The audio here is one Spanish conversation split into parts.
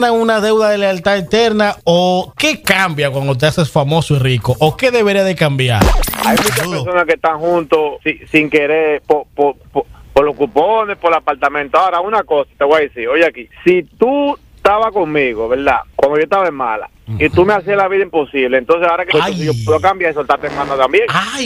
una deuda de lealtad eterna o qué cambia cuando te haces famoso y rico o qué debería de cambiar? Hay muchas personas que están juntos sin querer por los cupones, por el apartamento. Ahora, una cosa te voy a decir, oye aquí, si tú estabas conmigo, ¿verdad? Cuando yo estaba en mala y tú me hacías la vida imposible, entonces ahora que yo puedo cambiar y soltarte en mano también. Ay.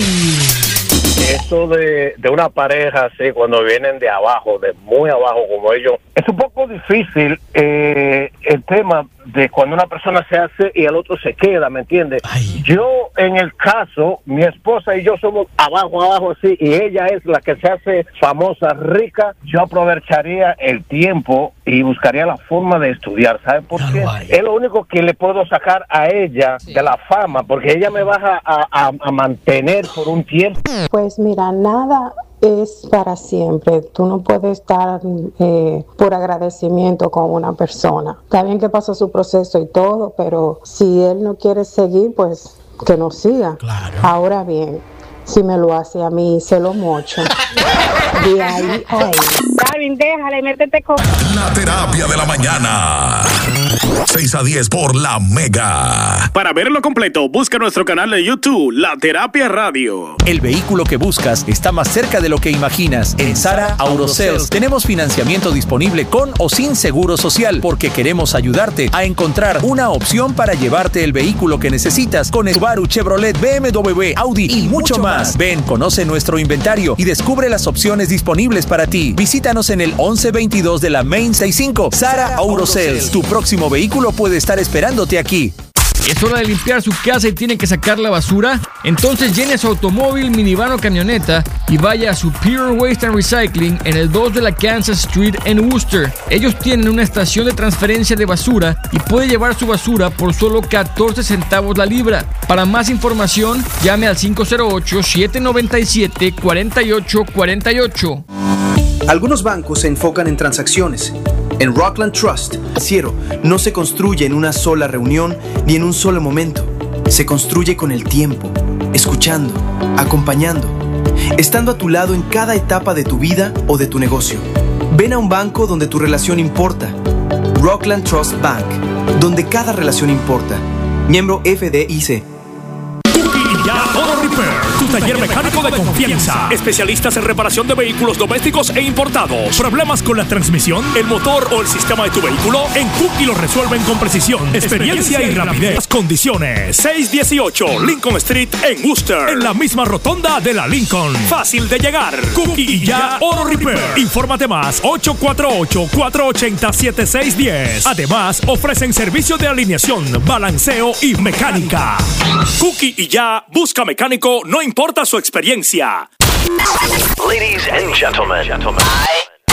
Eso de una pareja así, cuando vienen de abajo, de muy abajo como ellos, es un poco difícil el tema de cuando una persona se hace y el otro se queda, ¿me entiendes? Yo, en el caso, mi esposa y yo somos abajo así, y ella es la que se hace famosa, rica. Yo aprovecharía el tiempo y buscaría la forma de estudiar, ¿sabes por qué? Es lo único que le puedo sacar a ella de la fama, porque ella me va a mantener por un tiempo. Pues mira, nada es para siempre. Tú no puedes estar por agradecimiento con una persona. Está bien que pasó su proceso y todo, pero si él no quiere seguir, pues que no siga. Claro. Ahora bien, si me lo hace a mí, se lo mocho. De ahí a ahí. Darwin, déjale, métete con... La terapia de la mañana. 6 a 10 por La Mega. Para verlo completo, busca nuestro canal de YouTube, La Terapia Radio. El vehículo que buscas está más cerca de lo que imaginas. En Sara Autosales tenemos financiamiento disponible con o sin seguro social, porque queremos ayudarte a encontrar una opción para llevarte el vehículo que necesitas con Subaru, Chevrolet, BMW, Audi y mucho más. Ven, conoce nuestro inventario y descubre las opciones disponibles para ti. Visítanos en el 1122 de la Main 65. Sara Autosales, tu próximo vehículo puede estar esperándote aquí. ¿Es hora de limpiar su casa y tiene que sacar la basura? Entonces llene su automóvil, minivan o camioneta y vaya a Superior Waste and Recycling en el 2 de la Kansas Street en Worcester. Ellos tienen una estación de transferencia de basura y puede llevar su basura por solo 14 centavos la libra. Para más información, llame al 508-797-4848. Algunos bancos se enfocan en transacciones. En Rockland Trust, financiero no se construye en una sola reunión ni en un solo momento. Se construye con el tiempo, escuchando, acompañando, estando a tu lado en cada etapa de tu vida o de tu negocio. Ven a un banco donde tu relación importa. Rockland Trust Bank, donde cada relación importa. Miembro FDIC. Auto Repair, tu taller mecánico de confianza. Especialistas en reparación de vehículos domésticos e importados. Problemas con la transmisión, el motor o el sistema de tu vehículo, en Cookie lo resuelven con precisión, experiencia y rapidez. Condiciones: 618 Lincoln Street en Worcester, en la misma rotonda de la Lincoln. Fácil de llegar. Cookie y ya Auto Repair. Infórmate más, 848-480-7610. Además, ofrecen servicios de alineación, balanceo y mecánica. Cookie y ya busca mecánico, no importa su experiencia. Ladies and gentlemen,